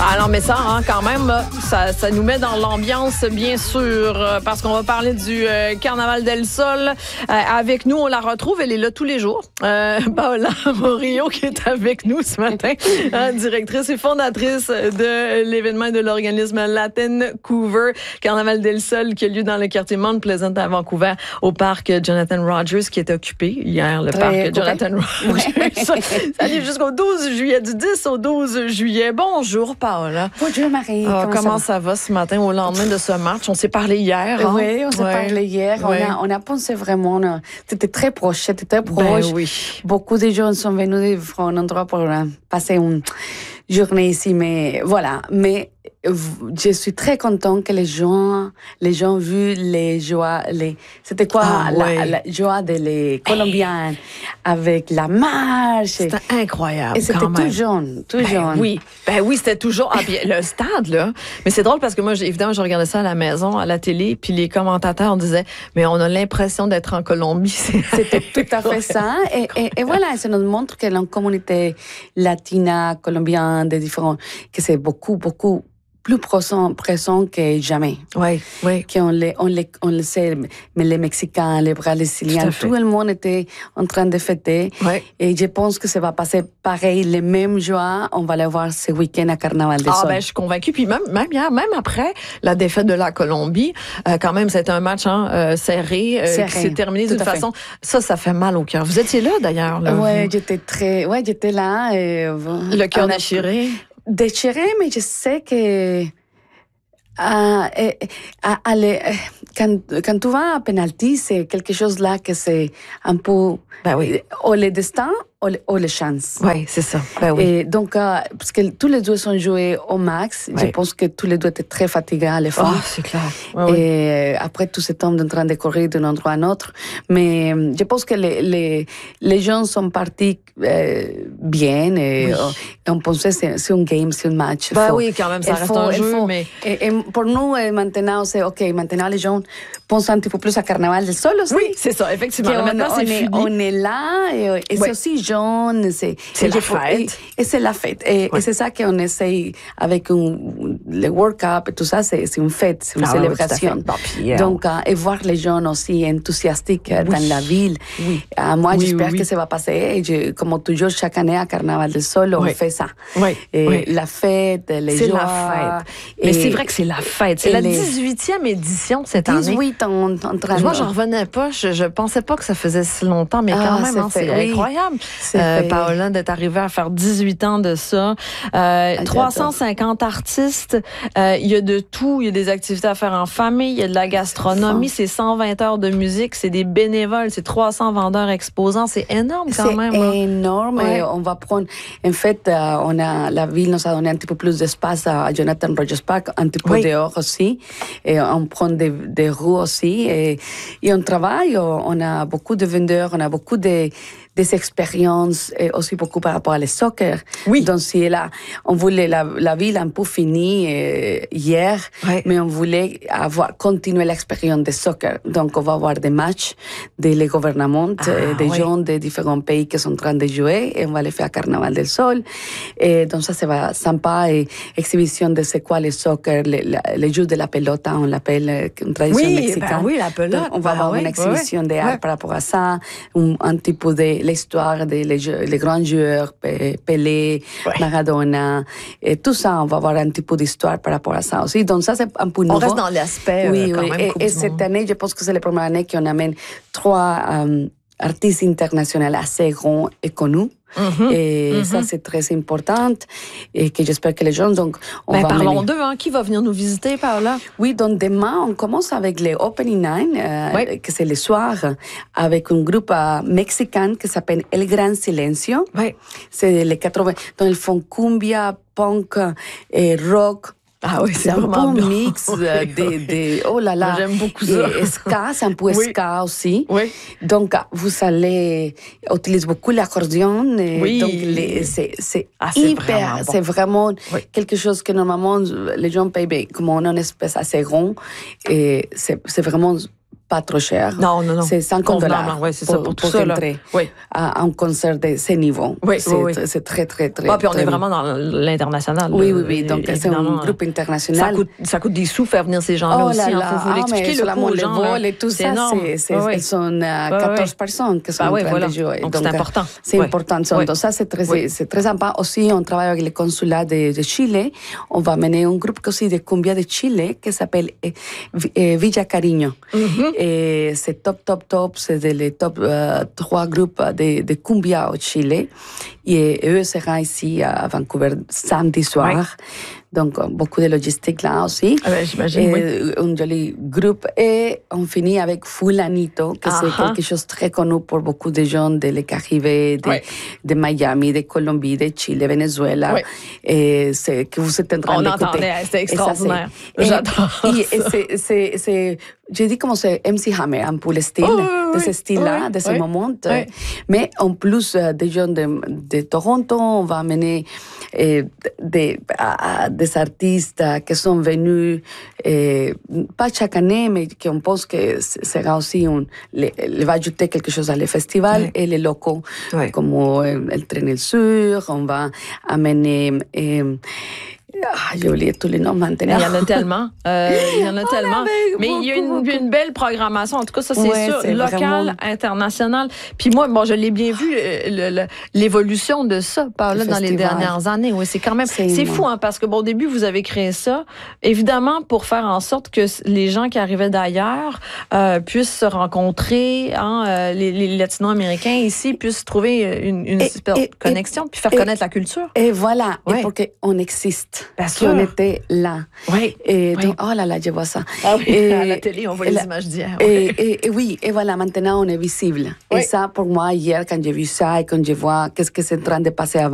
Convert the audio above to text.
Alors, mais ça, quand même, ça nous met dans l'ambiance, bien sûr, parce qu'on va parler du Carnaval del Sol. Avec nous, on la retrouve, elle est là tous les jours. Paola Morillo qui est avec nous ce matin, directrice et fondatrice de l'événement et de l'organisme Latin Couver, Carnaval del Sol, qui a lieu dans le quartier Mount Pleasant à Vancouver, au parc Jonathan Rogers, qui est occupé hier, le parc Jonathan Rogers. Ça livre jusqu'au 12 juillet, du 10 au 12 juillet. Bonjour, Paola. Bonjour, Marie. Comment ça va ce matin au lendemain de ce match? On s'est parlé hier. Hein? Oui, on s'est parlé hier. Oui. On a pensé vraiment, c'était très proche, c'était très proche. Ben oui. Beaucoup de gens sont venus de un endroit pour passer une journée ici, mais voilà. Mais je suis très contente que les gens ont vu les joies, c'était quoi la joie des Colombiens avec la marche. C'était incroyable. Et c'était tout jaune. Oui, c'était toujours le stade là. Mais c'est drôle parce que moi, évidemment, je regardais ça à la maison, à la télé, puis les commentateurs disaient, mais on a l'impression d'être en Colombie. C'était tout à fait ça. Et voilà, ça nous montre que la communauté latina, colombienne, des différents, que c'est beaucoup plus présent que jamais. Oui. Qu'on le sait, mais les Mexicains, les Brésiliens, tout le monde était en train de fêter. Oui. Et je pense que ça va passer pareil, les mêmes joies, on va les voir ce week-end à Carnaval del Sol. Je suis convaincue. Puis même hier, même après la défaite de la Colombie, quand même, c'était un match serré, qui s'est terminé d'une façon... Ça fait mal au cœur. Vous étiez là, d'ailleurs. Oui, j'étais là. Le cœur déchiré. Déchiré, mais je sais que quand tu vas à penalty, c'est quelque chose là que c'est un peu ou le destin ou les chances. Oui, c'est ça. Et donc, parce que tous les deux sont joués au max, je pense que tous les deux étaient très fatigués à l'effort. C'est clair. Et après, tout ce temps en train de courir d'un endroit à un autre. Mais je pense que les gens sont partis bien. Et on pensait que c'est un game, c'est un match. Oui, quand même, ça reste un jeu. Mais... Et pour nous, maintenant, c'est OK. Maintenant, les gens pensent un petit peu plus à Carnaval del Sol aussi. Oui, c'est ça, effectivement. Maintenant, c'est fini. On est là et c'est aussi jaune. C'est la fête. Et c'est la fête. Et c'est ça qu'on essaye avec le World Cup et tout ça. C'est une fête, c'est une célébration. Donc, et voir les gens aussi enthousiastiques dans la ville. Oui. Moi, j'espère que ça va passer. Et comme toujours, chaque année à Carnaval del Sol, on fait ça. La fête, les joies. C'est la fête. Mais c'est vrai que c'est la fête. C'est la 18e édition cette année. 18 ans en train de... Moi, j'en revenais pas. Je pensais pas que ça faisait si longtemps, mais quand même, c'est incroyable. Paola, d'être arrivée à faire 18 ans de ça. 350 artistes. Il y a de tout. Il y a des activités à faire en famille. Il y a de la gastronomie. C'est 120 heures de musique. C'est des bénévoles. C'est 300 vendeurs exposants. C'est énorme quand même. C'est énorme. Et on va prendre... En fait, la ville nous a donné un petit peu plus d'espace à Jonathan Rogers Park, un petit peu dehors aussi. Et on prend des rues aussi. Et on travaille. On a beaucoup de vendeurs. On a beaucoup des expériences et aussi beaucoup par rapport à le soccer. Oui. Donc, on voulait la ville un peu finie hier, mais on voulait continuer l'expérience de soccer. Donc, on va avoir des matchs des gouvernements, des gens de différents pays qui sont en train de jouer et on va les faire à Carnaval del Sol. Et donc, ça va sympa et exhibition de c'est quoi le soccer, les jeux de la pelota, on l'appelle une tradition mexicaine. Oui, la pelota. Donc, on va avoir une exhibition d'art par rapport à ça, un type de l'histoire des grands joueurs, Pelé, Maradona, et tout ça, on va avoir un petit peu d'histoire par rapport à ça aussi. Donc ça, c'est un peu nouveau. On reste dans l'aspect quand même. Et cette année, je pense que c'est la première année qu'on amène 3 artistes internationaux assez grands et connus. Et ça, c'est très important et que j'espère que les gens... Donc, parlons d'eux. Qui va venir nous visiter, Paola? Oui, donc demain, on commence avec les Opening Night, que c'est le soir, avec un groupe mexicain qui s'appelle El Gran Silencio. C'est les 80... Donc, ils font cumbia, punk et rock. C'est un vraiment peu mix de oh là là. Moi, j'aime beaucoup ça. Et ska, c'est un peu ska aussi. Donc, vous allez utiliser beaucoup l'accordéon. Donc, c'est vraiment quelque chose que normalement les gens payent comme on a une espèce assez rond. Et c'est vraiment pas trop cher. Non. C'est $50 ouais, c'est ça, pour tout ça, entrer oui. à un concert de ce niveau. Oui, c'est très, très, très... Puis on est vraiment dans l'international. Oui. Donc, c'est un groupe international. Ça coûte des sous faire venir ces gens-là aussi. Il faut l'expliquer, le coût aux gens. Les vols et tout ça, elles sont 14 personnes qui sont en train de jouer. Donc, c'est important. C'est important. Donc, ça, c'est très sympa. Aussi, on travaille avec le consulat de Chile. On va mener un groupe aussi de cumbia de Chile qui s'appelle Villa Cariño. Et c'est top. C'est les top 3 groupes de cumbia au Chile. Et eux seront ici à Vancouver samedi soir. Ouais. Donc, beaucoup de logistique là aussi. J'imagine, oui. Un joli groupe. Et on finit avec Fulanito, que c'est quelque chose de très connu pour beaucoup de gens de les Caraïbes, de Miami, de Colombie, de Chile, Venezuela. Oui. Et c'est que vous êtes en train d'écouter. On entendait, c'était extraordinaire. J'adore. C'est je dis comment c'est MC Hammer, un peu le style, de ce style-là, de ce moment. Mais en plus des gens de Toronto, on va amener des artistes qui sont venus, pas chaque année, mais qu'on pense que sera aussi va ajouter quelque chose à les festivals et les locaux, comme el Tren El Sur, on va amener... j'ai oublié tous les noms maintenant. Il y en a tellement. Mais il y a une belle programmation. En tout cas, ça, c'est sûr. Local, vraiment... international. Puis moi, je l'ai bien vu, l'évolution de ça, par là, dans les dernières années. Oui, c'est quand même... C'est fou, hein, parce que, au début, vous avez créé ça, évidemment, pour faire en sorte que les gens qui arrivaient d'ailleurs puissent se rencontrer, les Latino-Américains ici, puissent trouver une super connexion, puis faire connaître la culture. Et voilà. Et pour qu'on existe. Parce qu'on était là. Oui. Et donc, oh là là, je vois ça. Ah oui, à la télé, on voit les images d'hier. Et voilà, maintenant on est visible. Et ça, pour moi, hier, quand j'ai vu ça et quand je vois qu'est-ce qui est en train de passer avant,